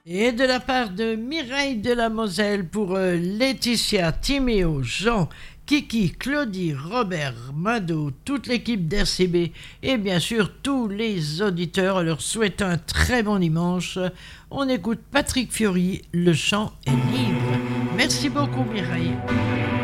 Et de la part de Mireille de la Moselle pour Laetitia, Timéo, Jean, Kiki, Claudie, Robert, Mado, toute l'équipe d'RCB et bien sûr tous les auditeurs en leur souhaitant un très bon dimanche. On écoute Patrick Fiori, le chant est libre. Merci beaucoup Mireille.